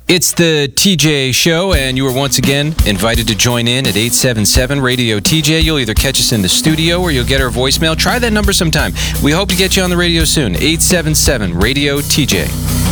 It's the TJ Show, and you are once again invited to join in at 877 Radio TJ. You'll either catch us in the studio or you'll get our voicemail. Try that number sometime. We hope to get you on the radio soon. 877 Radio TJ.